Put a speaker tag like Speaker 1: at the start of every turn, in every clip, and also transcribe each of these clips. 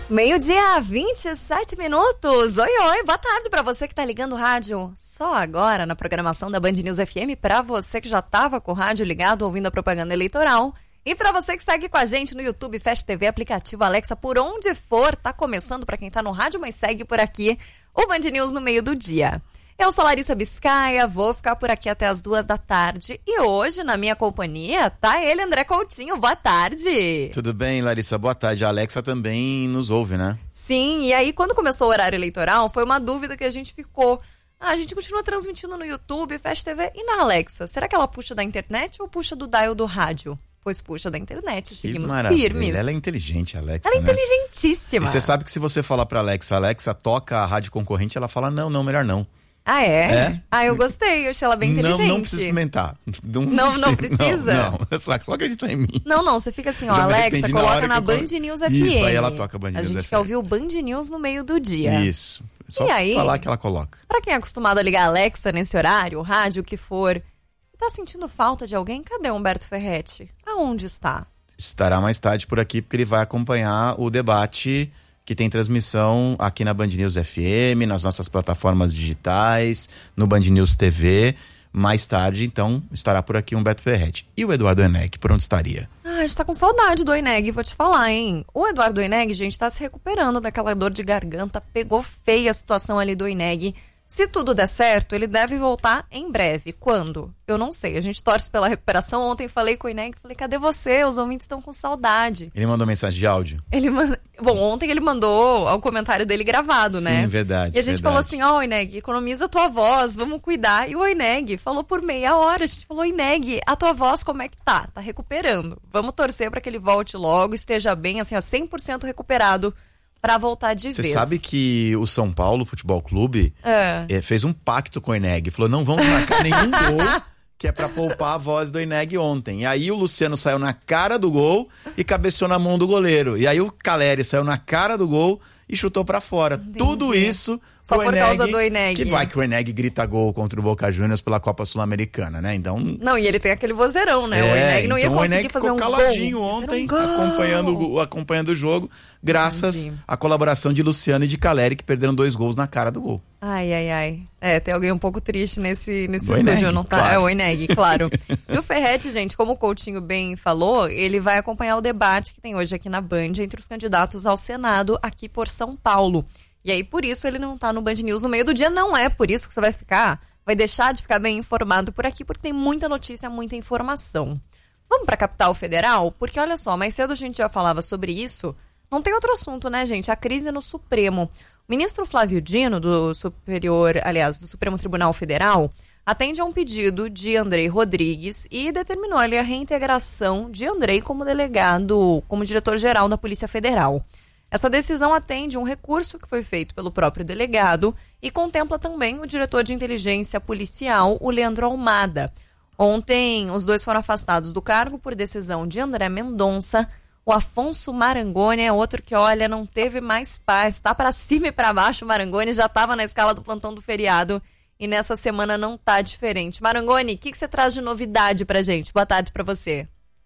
Speaker 1: Meio-dia, 27 minutos. Oi, boa tarde pra você que tá ligando o rádio só agora na programação da Band News FM, pra você que já tava com o rádio ligado ouvindo a propaganda eleitoral e pra você que segue com a gente no YouTube, Fast TV, aplicativo Alexa, por onde for. Tá começando pra quem tá no rádio, mas segue por aqui o Band News no meio do dia. Eu sou Larissa Biscaia, vou ficar por aqui até as 2h e hoje, na minha companhia, tá ele, André Coutinho. Boa tarde.
Speaker 2: Tudo bem, Larissa? Boa tarde. A Alexa também nos ouve, né?
Speaker 1: Sim, e aí quando começou o horário eleitoral, foi uma dúvida que a gente ficou. A gente continua transmitindo no YouTube, Fast TV e na Alexa. Será que ela puxa da internet ou puxa do dial do rádio? Pois puxa da internet, seguimos firmes.
Speaker 2: Ela é inteligente, a Alexa,
Speaker 1: Ela é
Speaker 2: né?
Speaker 1: inteligentíssima.
Speaker 2: E você sabe que se você falar pra Alexa, toca a rádio concorrente, ela fala, não, melhor não.
Speaker 1: Ah, é? Ah, eu gostei, eu achei ela bem inteligente.
Speaker 2: Não precisa experimentar.
Speaker 1: Não precisa?
Speaker 2: Não, só acredita em mim.
Speaker 1: Não, você fica assim, ó, Alexa, coloca na Band News FM.
Speaker 2: Isso, aí ela toca Band News FM.
Speaker 1: A gente quer ouvir o Band News no meio do dia.
Speaker 2: Isso, só
Speaker 1: e aí,
Speaker 2: falar que ela coloca.
Speaker 1: Pra quem é acostumado a ligar a Alexa nesse horário, o rádio, o que for, tá sentindo falta de alguém? Cadê o Humberto Ferretti? Aonde está?
Speaker 2: Estará mais tarde por aqui, porque ele vai acompanhar o debate que tem transmissão aqui na Band News FM, nas nossas plataformas digitais, no Band News TV. Mais tarde, então, estará por aqui Humberto Ferretti. E o Eduardo Oineg, por onde estaria?
Speaker 1: A gente tá com saudade do Oineg, vou te falar, hein? O Eduardo Oineg, gente, tá se recuperando daquela dor de garganta, pegou feia a situação ali do Oineg. Se tudo der certo, ele deve voltar em breve. Quando? Eu não sei. A gente torce pela recuperação. Ontem falei com o Oineg, falei, cadê você? Os ouvintes estão com saudade.
Speaker 2: Ele mandou mensagem de áudio?
Speaker 1: Bom, ontem ele mandou o comentário dele gravado, né?
Speaker 2: Sim, verdade.
Speaker 1: E a gente falou assim, Oineg, economiza a tua voz, vamos cuidar. E o Oineg falou por meia hora. A gente falou, Oineg, a tua voz como é que tá? Tá recuperando. Vamos torcer para que ele volte logo, esteja bem, assim, ó, 100% recuperado, pra voltar de vez.
Speaker 2: Você sabe que o São Paulo Futebol Clube fez um pacto com o Oineg. Falou, não vamos marcar nenhum gol, que é pra poupar a voz do Oineg ontem. E aí o Luciano saiu na cara do gol e cabeceou na mão do goleiro. E aí o Caleri saiu na cara do gol e chutou pra fora.
Speaker 1: Entendi.
Speaker 2: Tudo isso
Speaker 1: só por causa do Oineg.
Speaker 2: Que vai que o Oineg grita gol contra o Boca Juniors pela Copa Sul-Americana, né? Então...
Speaker 1: Não, e ele tem aquele vozeirão, né? O Oineg não ia conseguir fazer um gol.
Speaker 2: O Oineg ficou caladinho ontem, acompanhando o jogo, graças à colaboração de Luciano e de Caleri, que perderam 2 gols na cara do gol.
Speaker 1: Ai. Tem alguém um pouco triste nesse estúdio,
Speaker 2: Oineg,
Speaker 1: não tá?
Speaker 2: claro.
Speaker 1: É o Oineg, claro. E o Ferretti, gente, como o Coutinho bem falou, ele vai acompanhar o debate que tem hoje aqui na Band entre os candidatos ao Senado aqui por São Paulo. E aí, por isso, ele não tá no Band News no meio do dia. Não é por isso que você vai deixar de ficar bem informado por aqui, porque tem muita notícia, muita informação. Vamos pra capital federal? Porque, olha só, mais cedo a gente já falava sobre isso. Não tem outro assunto, né, gente? A crise no Supremo. O ministro Flávio Dino, do Supremo Tribunal Federal, atende a um pedido de Andrei Rodrigues e determinou ali a reintegração de Andrei como delegado, como diretor-geral da Polícia Federal. Essa decisão atende um recurso que foi feito pelo próprio delegado e contempla também o diretor de inteligência policial, o Leandro Almada. Ontem, os dois foram afastados do cargo por decisão de André Mendonça. O Afonso Marangoni é outro que, olha, não teve mais paz. Tá para cima e para baixo. O Marangoni já estava na escala do plantão do feriado e nessa semana não tá diferente. Marangoni, o que você traz de novidade pra gente? Boa tarde para você.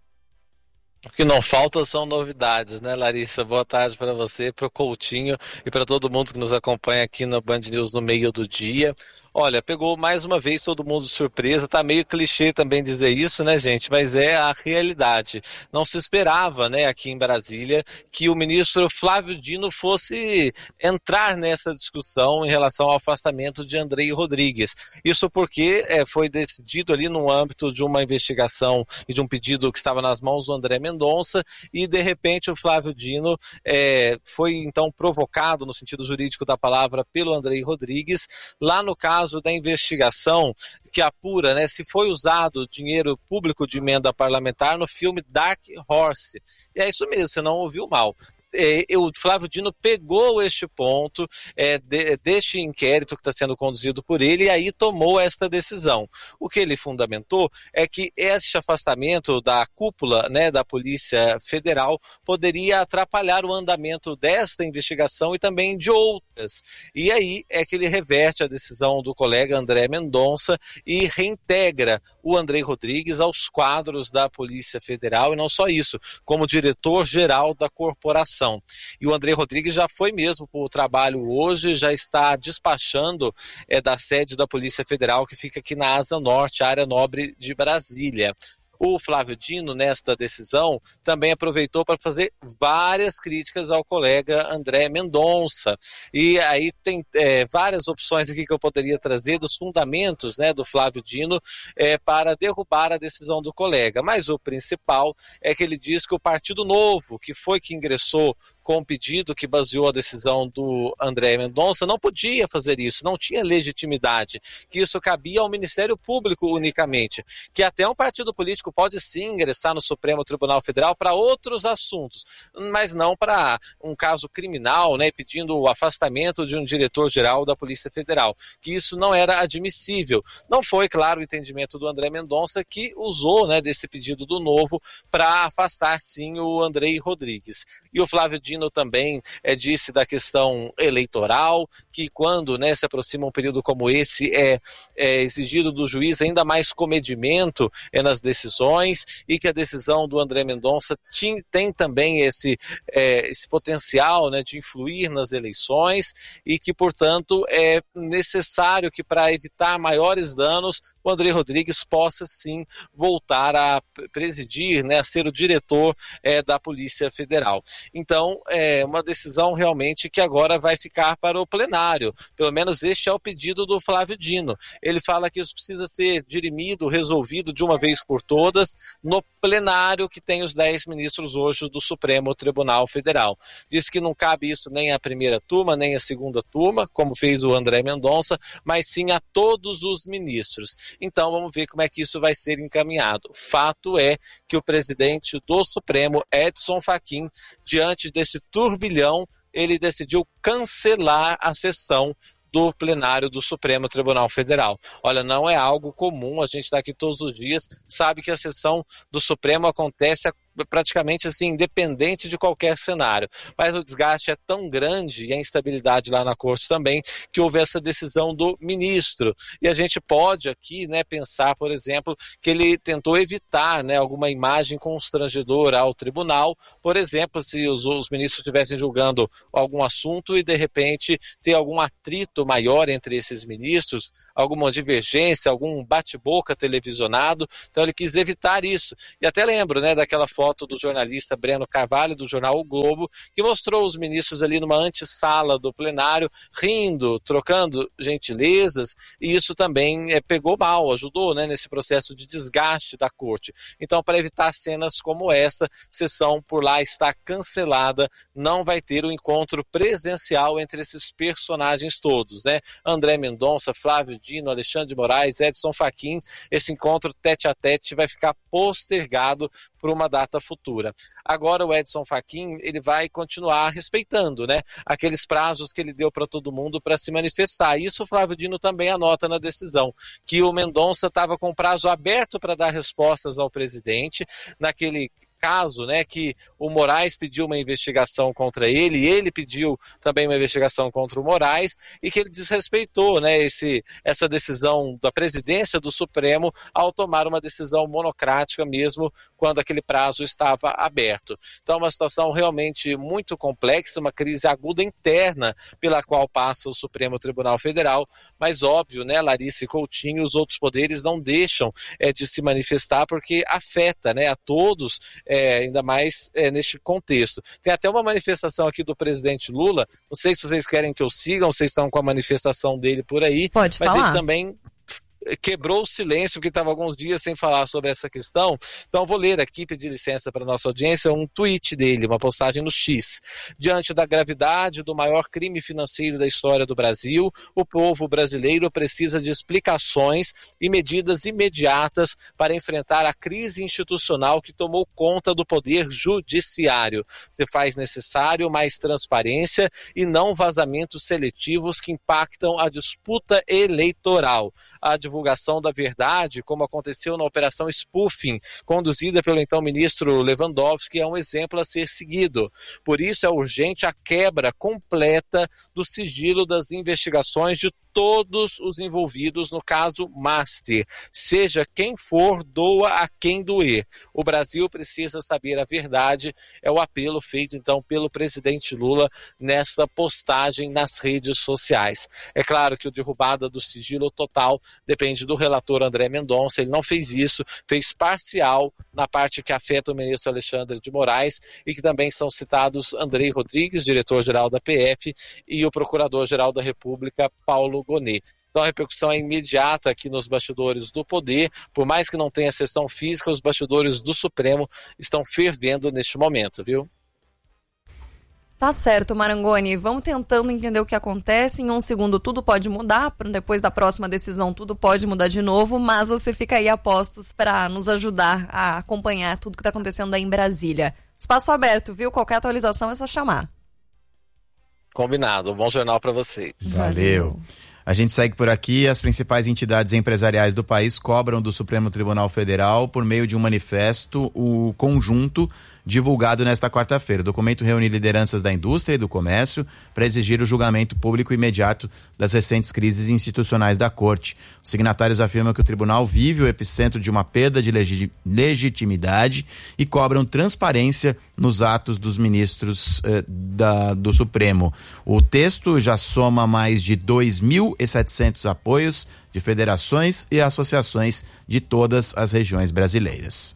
Speaker 3: O que não falta são novidades, né, Larissa? Boa tarde para você, para o Coutinho e para todo mundo que nos acompanha aqui na Band News no meio do dia. Olha, pegou mais uma vez todo mundo de surpresa, tá meio clichê também dizer isso, né, gente? Mas é a realidade. Não se esperava, né, aqui em Brasília, que o ministro Flávio Dino fosse entrar nessa discussão em relação ao afastamento de Andrei Rodrigues. Isso porque foi decidido ali no âmbito de uma investigação e de um pedido que estava nas mãos do André Mendonça, e de repente o Flávio Dino foi então provocado no sentido jurídico da palavra pelo Andrei Rodrigues, lá no caso da investigação que apura, né, se foi usado dinheiro público de emenda parlamentar no filme Dark Horse. E é isso mesmo, você não ouviu mal. O Flávio Dino pegou este ponto deste inquérito que está sendo conduzido por ele e aí tomou esta decisão. O que ele fundamentou é que este afastamento da cúpula, né, da Polícia Federal poderia atrapalhar o andamento desta investigação e também de outras. E aí é que ele reverte a decisão do colega André Mendonça e reintegra o Andrei Rodrigues aos quadros da Polícia Federal, e não só isso, como diretor-geral da corporação. E o Andrei Rodrigues já foi mesmo para o trabalho hoje, já está despachando da sede da Polícia Federal, que fica aqui na Asa Norte, área nobre de Brasília. O Flávio Dino, nesta decisão, também aproveitou para fazer várias críticas ao colega André Mendonça. E aí tem várias opções aqui que eu poderia trazer dos fundamentos, né, do Flávio Dino para derrubar a decisão do colega. Mas o principal é que ele diz que o Partido Novo, que foi que ingressou com o pedido que baseou a decisão do André Mendonça, não podia fazer isso, não tinha legitimidade, que isso cabia ao Ministério Público unicamente, que até um partido político pode sim ingressar no Supremo Tribunal Federal para outros assuntos, mas não para um caso criminal, né, pedindo o afastamento de um diretor-geral da Polícia Federal, que isso não era admissível. Não foi, claro, o entendimento do André Mendonça, que usou, né, desse pedido do Novo para afastar sim o Andrei Rodrigues. E o Flávio Dino também disse da questão eleitoral, que quando, né, se aproxima um período como esse, é exigido do juiz ainda mais comedimento nas decisões, e que a decisão do André Mendonça tem também esse potencial, né, de influir nas eleições, e que, portanto, é necessário que, para evitar maiores danos, o André Rodrigues possa sim voltar a presidir, né, a ser o diretor da Polícia Federal. Então, é uma decisão realmente que agora vai ficar para o plenário. Pelo menos este é o pedido do Flávio Dino. Ele fala que isso precisa ser dirimido, resolvido de uma vez por todas no plenário, que tem os 10 ministros hoje do Supremo Tribunal Federal. Diz que não cabe isso nem à primeira turma, nem à segunda turma, como fez o André Mendonça, mas sim a todos os ministros. Então vamos ver como é que isso vai ser encaminhado. Fato é que o presidente do Supremo, Edson Fachin, diante desse turbilhão, ele decidiu cancelar a sessão do plenário do Supremo Tribunal Federal. Olha, não é algo comum, a gente está aqui todos os dias, sabe que a sessão do Supremo acontece praticamente assim, independente de qualquer cenário. Mas o desgaste é tão grande e a instabilidade lá na corte também, que houve essa decisão do ministro. E a gente pode aqui, né, pensar, por exemplo, que ele tentou evitar, né, alguma imagem constrangedora ao tribunal, por exemplo, se os ministros estivessem julgando algum assunto e de repente ter algum atrito maior entre esses ministros, alguma divergência, algum bate-boca televisionado. Então ele quis evitar isso. E até lembro, né, daquela foto do jornalista Breno Carvalho, do jornal O Globo, que mostrou os ministros ali numa antessala do plenário, rindo, trocando gentilezas, e isso também pegou mal, ajudou, né, nesse processo de desgaste da corte. Então, para evitar cenas como essa, sessão por lá está cancelada, não vai ter o encontro presencial entre esses personagens todos, né? André Mendonça, Flávio Dino, Alexandre de Moraes, Edson Fachin. Esse encontro tete a tete vai ficar postergado por uma data futura. Agora o Edson Fachin, ele vai continuar respeitando, né, aqueles prazos que ele deu para todo mundo para se manifestar. Isso o Flávio Dino também anota na decisão, que o Mendonça estava com prazo aberto para dar respostas ao presidente, naquele caso, né, que o Moraes pediu uma investigação contra ele, e ele pediu também uma investigação contra o Moraes, e que ele desrespeitou, né, essa decisão da presidência do Supremo ao tomar uma decisão monocrática mesmo quando aquele prazo estava aberto. Então, uma situação realmente muito complexa, uma crise aguda interna pela qual passa o Supremo Tribunal Federal, mas óbvio, né, Larissa e Coutinho, os outros poderes não deixam de se manifestar, porque afeta, né, a todos, ainda mais neste contexto. Tem até uma manifestação aqui do presidente Lula, não sei se vocês querem que eu siga, vocês estão com a manifestação dele por aí.
Speaker 1: Pode
Speaker 3: mas
Speaker 1: falar.
Speaker 3: Ele também quebrou o silêncio, que estava alguns dias sem falar sobre essa questão. Então vou ler aqui, pedir licença para a nossa audiência, um tweet dele, uma postagem no X. Diante da gravidade do maior crime financeiro da história do Brasil, o povo brasileiro precisa de explicações e medidas imediatas para enfrentar a crise institucional que tomou conta do poder judiciário. Se faz necessário mais transparência e não vazamentos seletivos que impactam a disputa eleitoral. A divulgação da verdade, como aconteceu na Operação Spoofing, conduzida pelo então ministro Lewandowski, é um exemplo a ser seguido. Por isso é urgente a quebra completa do sigilo das investigações de todos os envolvidos no caso Master. Seja quem for, doa a quem doer. O Brasil precisa saber a verdade, é o apelo feito então pelo presidente Lula nesta postagem nas redes sociais. É claro que o derrubada do sigilo total depende do relator André Mendonça, ele não fez isso, fez parcial na parte que afeta o ministro Alexandre de Moraes e que também são citados Andrei Rodrigues, diretor-geral da PF, e o procurador-geral da República, Paulo Gonet. Então a repercussão é imediata aqui nos bastidores do poder, por mais que não tenha sessão física, os bastidores do Supremo estão fervendo neste momento, viu?
Speaker 1: Tá certo, Marangoni. Vamos tentando entender o que acontece. Em um segundo tudo pode mudar, depois da próxima decisão tudo pode mudar de novo, mas você fica aí a postos para nos ajudar a acompanhar tudo que está acontecendo aí em Brasília. Espaço aberto, viu? Qualquer atualização é só chamar.
Speaker 3: Combinado. Um bom jornal para vocês.
Speaker 2: Valeu. A gente segue por aqui. As principais entidades empresariais do país cobram do Supremo Tribunal Federal, por meio de um manifesto, o conjunto divulgado nesta quarta-feira. O documento reúne lideranças da indústria e do comércio para exigir o julgamento público imediato das recentes crises institucionais da Corte. Os signatários afirmam que o tribunal vive o epicentro de uma perda de legitimidade e cobram transparência nos atos dos ministros do Supremo. O texto já soma mais de 2.700 apoios de federações e associações de todas as regiões brasileiras.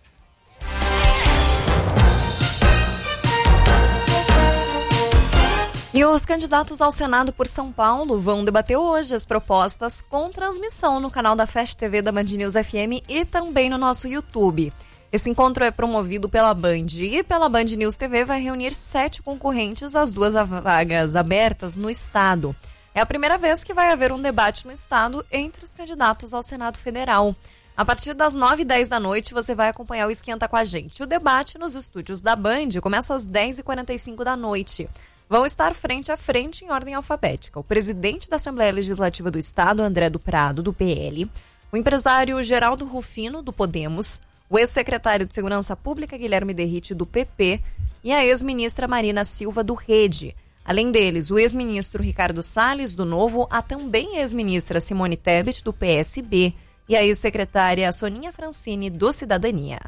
Speaker 1: E os candidatos ao Senado por São Paulo vão debater hoje as propostas com transmissão no canal da Fast TV da Band News FM e também no nosso YouTube. Esse encontro é promovido pela Band e pela Band News TV vai reunir 7 concorrentes às 2 vagas abertas no estado. É a primeira vez que vai haver um debate no estado entre os candidatos ao Senado Federal. A partir das 9h10 da noite você vai acompanhar o Esquenta com a gente. O debate nos estúdios da Band começa às 10h45 da noite. Vão estar frente a frente em ordem alfabética. O presidente da Assembleia Legislativa do Estado, André do Prado, do PL, o empresário Geraldo Rufino, do Podemos, o ex-secretário de Segurança Pública, Guilherme Derrite, do PP, e a ex-ministra Marina Silva, do Rede. Além deles, o ex-ministro Ricardo Salles, do Novo, a também ex-ministra Simone Tebet, do PSB, e a ex-secretária Soninha Francini, do Cidadania.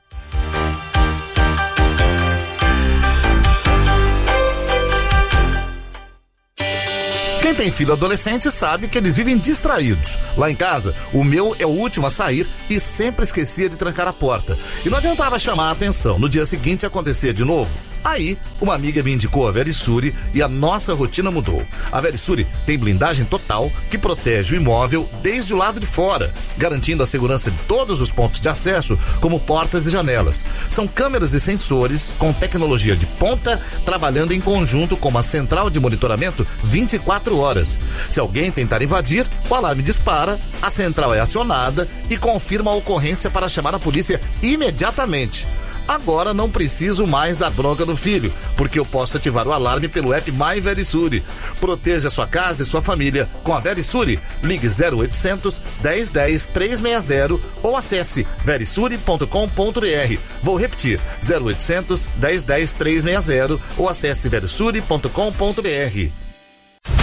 Speaker 4: Quem tem filho adolescente sabe que eles vivem distraídos. Lá em casa, o meu é o último a sair e sempre esquecia de trancar a porta. E não adiantava chamar a atenção. No dia seguinte acontecia de novo. Aí, uma amiga me indicou a Verisure e a nossa rotina mudou. A Verisure tem blindagem total que protege o imóvel desde o lado de fora, garantindo a segurança de todos os pontos de acesso, como portas e janelas. São câmeras e sensores com tecnologia de ponta, trabalhando em conjunto com uma central de monitoramento 24 horas. Se alguém tentar invadir, o alarme dispara, a central é acionada e confirma a ocorrência para chamar a polícia imediatamente. Agora não preciso mais dar bronca no filho, porque eu posso ativar o alarme pelo app My Verisure. Proteja sua casa e sua família com a Verisure. Ligue 0800 1010 360 ou acesse verisure.com.br. Vou repetir, 0800 1010 360 ou acesse verisure.com.br.